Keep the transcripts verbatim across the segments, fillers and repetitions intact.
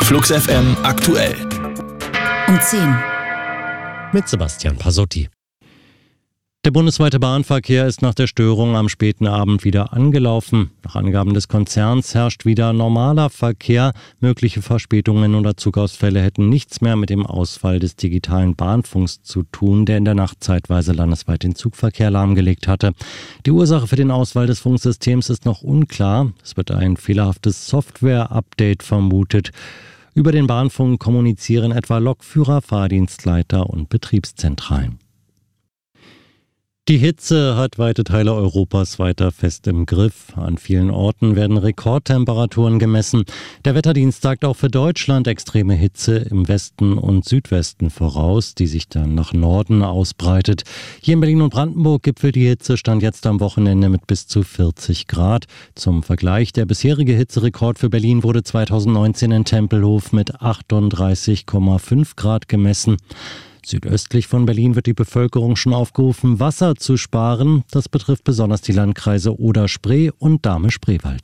Flux F M aktuell. Um zehn. Mit Sebastian Pasotti. Der bundesweite Bahnverkehr ist nach der Störung am späten Abend wieder angelaufen. Nach Angaben des Konzerns herrscht wieder normaler Verkehr. Mögliche Verspätungen oder Zugausfälle hätten nichts mehr mit dem Ausfall des digitalen Bahnfunks zu tun, der in der Nacht zeitweise landesweit den Zugverkehr lahmgelegt hatte. Die Ursache für den Ausfall des Funksystems ist noch unklar. Es wird ein fehlerhaftes Software-Update vermutet. Über den Bahnfunk kommunizieren etwa Lokführer, Fahrdienstleiter und Betriebszentralen. Die Hitze hat weite Teile Europas weiter fest im Griff. An vielen Orten werden Rekordtemperaturen gemessen. Der Wetterdienst sagt auch für Deutschland extreme Hitze im Westen und Südwesten voraus, die sich dann nach Norden ausbreitet. Hier in Berlin und Brandenburg gipfelt die Hitze stand jetzt am Wochenende mit bis zu vierzig Grad. Zum Vergleich, der bisherige Hitzerekord für Berlin wurde zweitausendneunzehn in Tempelhof mit achtunddreißig Komma fünf Grad gemessen. Südöstlich von Berlin wird die Bevölkerung schon aufgerufen, Wasser zu sparen. Das betrifft besonders die Landkreise Oder-Spree und Dahme-Spreewald.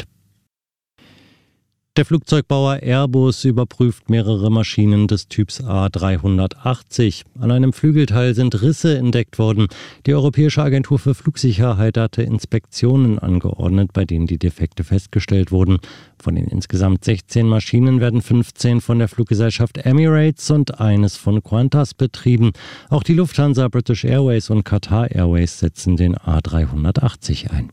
Der Flugzeugbauer Airbus überprüft mehrere Maschinen des Typs A dreihundertachtzig. An einem Flügelteil sind Risse entdeckt worden. Die Europäische Agentur für Flugsicherheit hatte Inspektionen angeordnet, bei denen die Defekte festgestellt wurden. Von den insgesamt sechzehn Maschinen werden fünfzehn von der Fluggesellschaft Emirates und eines von Qantas betrieben. Auch die Lufthansa, British Airways und Qatar Airways setzen den A dreihundertachtzig ein.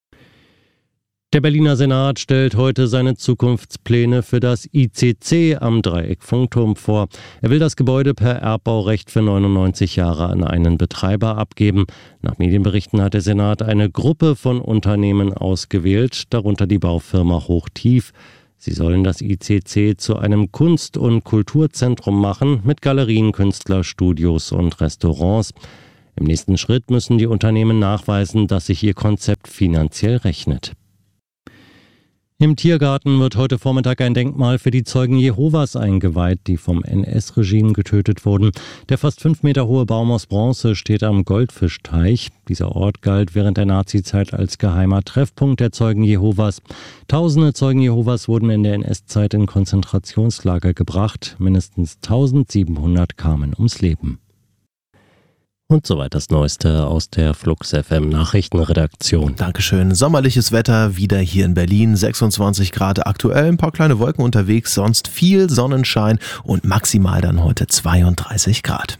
Der Berliner Senat stellt heute seine Zukunftspläne für das I C C am Dreieck-Funkturm vor. Er will das Gebäude per Erbbaurecht für neunundneunzig Jahre an einen Betreiber abgeben. Nach Medienberichten hat der Senat eine Gruppe von Unternehmen ausgewählt, darunter die Baufirma Hochtief. Sie sollen das I C C zu einem Kunst- und Kulturzentrum machen, mit Galerien, Künstlerstudios und Restaurants. Im nächsten Schritt müssen die Unternehmen nachweisen, dass sich ihr Konzept finanziell rechnet. Im Tiergarten wird heute Vormittag ein Denkmal für die Zeugen Jehovas eingeweiht, die vom N S-Regime getötet wurden. Der fast fünf Meter hohe Baum aus Bronze steht am Goldfischteich. Dieser Ort galt während der Nazizeit als geheimer Treffpunkt der Zeugen Jehovas. Tausende Zeugen Jehovas wurden in der N S-Zeit in Konzentrationslager gebracht. Mindestens eintausendsiebenhundert kamen ums Leben. Und soweit das Neueste aus der Flux F M Nachrichtenredaktion. Dankeschön. Sommerliches Wetter wieder hier in Berlin. sechsundzwanzig Grad aktuell, ein paar kleine Wolken unterwegs, sonst viel Sonnenschein und maximal dann heute zweiunddreißig Grad.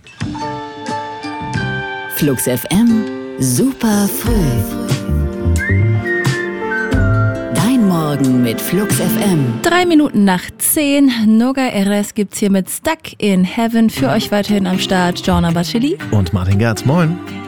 Flux F M, super früh. Dein Morgen mit Flux F M. Drei Minuten nach zehn. Noga Erez gibt's hier mit Stuck in Heaven. Für euch weiterhin am Start Gianna Baccelli und Martin Gerz. Moin.